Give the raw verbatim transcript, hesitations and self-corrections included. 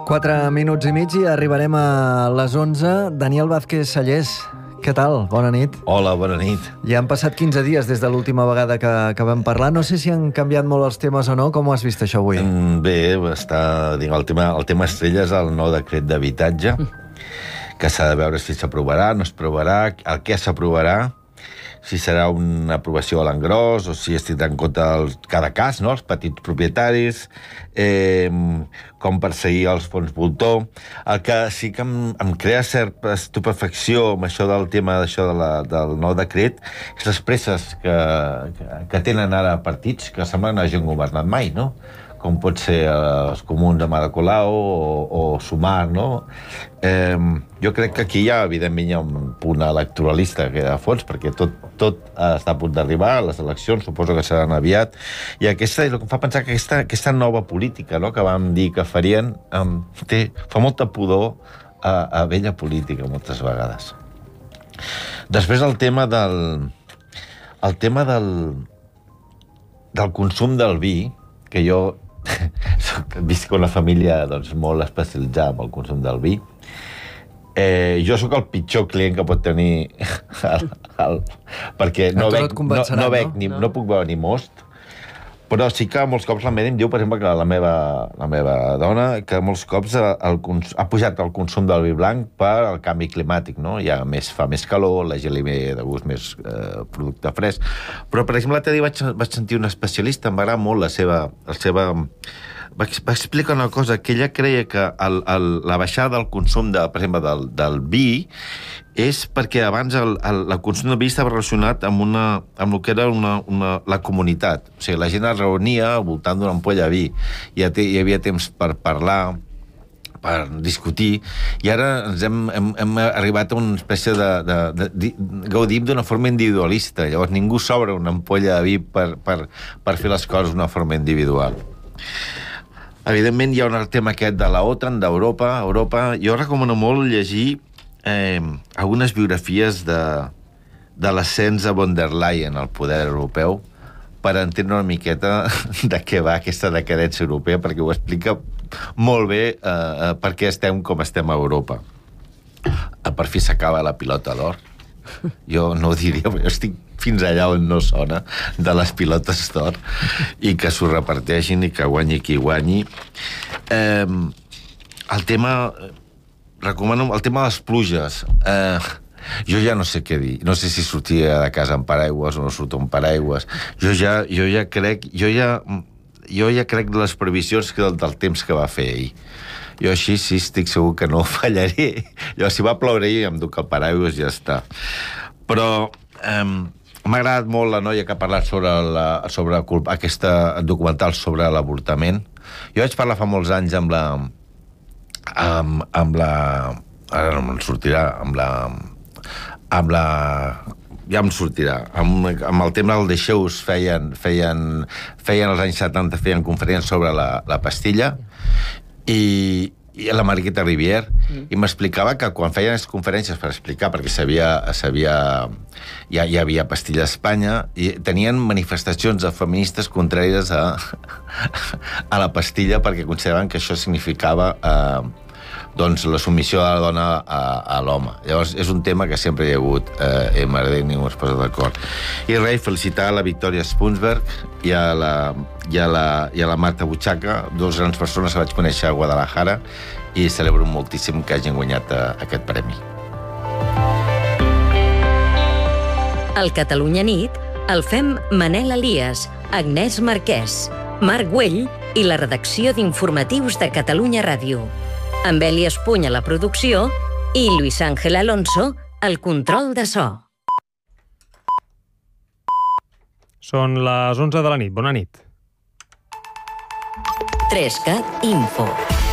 Quatre minuts i mig i arribarem a les onze. Daniel Vázquez Sallés, què tal? Bona nit. Hola, bona nit. Ja han passat quinze dies des de l'última vegada que, que vam parlar. No sé si han canviat molt els temes o no. Com ho has vist, això, avui? Bé, està, dic, el, tema, el tema estrella és el nou decret d'habitatge, que s'ha de veure si s'aprovarà, no s'aprovarà, el què s'aprovarà, si serà una aprovació a l'engròs o si es tindrà en compte el, cada cas, no? Els petits propietaris, eh, com perseguir els fons voltor. El que sí que em, em crea certa estupefacció amb això del tema d'això de la, del nou decret és les presses que, que, que tenen ara partits que semblen que no hagin governat mai, no? Com pot ser els comuns amb Ada Colau o, o Sumar, no? Eh, jo crec que aquí ja, evidentment, hi ha un punt electoralista que de fons, perquè tot, tot està a punt d'arribar, les eleccions suposo que seran aviat, i aquesta és el que em fa pensar que aquesta, aquesta nova política, no?, que vam dir que farien, eh, té, fa molta pudor a, a vella política, moltes vegades. Després el tema del... el tema del... del consum del vi, que jo visc una família doncs, molt especialitzada en el consum del vi. Eh, jo sóc el pitjor client que pot tenir el, el, perquè no, bec, no, no, bec, no? Ni, no. no puc beure ni most, però sí que molts cops la Mary em diu, per exemple, que la meva, la meva dona, que molts cops el, el, ha pujat el consum del vi blanc per al canvi climàtic, no? Ja més, fa més calor, la gent li ve de gust més eh, producte fresc. Però, per exemple, l'altre dia vaig, vaig sentir un especialista, em va agradar molt la seva... La seva va, va explicar una cosa, que ella creia que el, el, la baixada del consum, de, per exemple, del, del vi, és perquè abans el, el, el consum del vi estava relacionat amb, una, amb el que era una, una, la comunitat. O sigui, la gent es reunia al voltant d'una ampolla de vi. Hi, hi havia temps per parlar, per discutir, i ara ens hem, hem, hem arribat a una espècie de... de, de, de gaudim d'una forma individualista. Llavors ningú s'obre una ampolla de vi per, per, per fer les coses d'una forma individual. Evidentment hi ha un tema aquest de la OTAN, d'Europa. Europa, jo recomano molt llegir eh, algunes biografies de, de l'ascens a von der Leyen al poder europeu per entendre una miqueta de què va aquesta decadència europea, perquè ho explica molt bé eh, per què estem com estem a Europa. Per fi s'acaba la pilota d'or. Jo no ho diria, però jo estic fins allà on no sona de les pilotes d'or i que s'ho reparteixin i que guanyi qui guanyi. Eh, el tema... Recomano el tema de les pluges. Eh, jo ja no sé què dir. No sé si sortia de casa amb paraigües o no surto amb paraigües. Jo ja, jo ja crec... Jo ja, jo ja crec de les previsions que del, del temps que va fer ahir. Jo així sí estic segur que no fallaré. Jo, si va ploure ahir, em duc el paraigües i ja està. Però eh, m'ha agradat molt la noia que ha parlat sobre, la, sobre aquesta documental sobre l'avortament. Jo vaig parlar fa molts anys amb la... amb, amb la... ara no me'n sortirà, amb la... amb la... ja em sortirà. Amb, amb el tema del deixeu-vos feien, feien, feien als anys setanta, feien conferències sobre la, la pastilla, i, i la Margarita Rivière, mm. i m'explicava que quan feien les conferències per explicar, perquè sabia, sabia ja hi havia pastilla a Espanya, i tenien manifestacions de feministes contràries a, a la pastilla perquè consideraven que això significava eh, doncs la submissió de la dona a, a l'home. Llavors, és un tema que sempre hi ha hagut eh, Margarita i ningú es posa d'acord. I res, felicitar la Victoria Spunsberg i a la, i a la, i a la Marta Butxaca, dues grans persones que vaig conèixer a Guadalajara, i celebro moltíssim que hagin guanyat eh, aquest premi. Al Catalunya Nit el fem Manel Elias, Agnès Marquès, Marc Güell i la redacció d'informatius de Catalunya Ràdio. Amb Eli Espuny a la producció i Luis Ángel Alonso al control de so. Són les onze de la nit. Bona nit. tres cat Info.